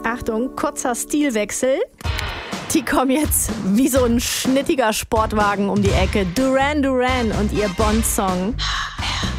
Achtung, kurzer Stilwechsel. Die kommen jetzt wie so ein schnittiger Sportwagen um die Ecke. Duran Duran und ihr Bond-Song.